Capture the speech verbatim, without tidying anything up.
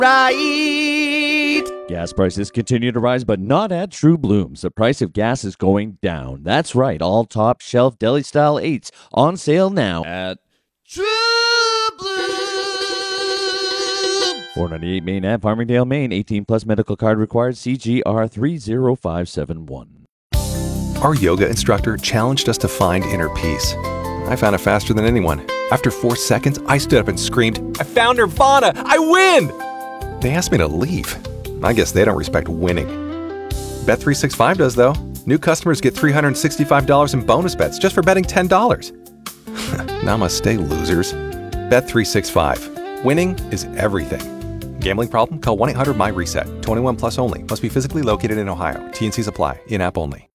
right. Gas prices continue to rise, but not at True Blooms. The price of gas is going down. That's right, all top shelf deli style eights on sale now at True Blue. four ninety-eight Main Ave, Farmingdale, Maine. eighteen plus medical card required. C G R three zero five seven one. Our yoga instructor challenged us to find inner peace. I found it faster than anyone. After four seconds, I stood up and screamed, "I found Nirvana! I win!" They asked me to leave. I guess they don't respect winning. Bet three sixty-five does, though. New customers get three hundred sixty-five dollars in bonus bets just for betting ten dollars. Namaste, losers. Bet three sixty-five. Winning is everything. Gambling problem? Call one eight hundred M Y RESET. twenty-one plus only. Must be physically located in Ohio. T N Cs apply. In-app only.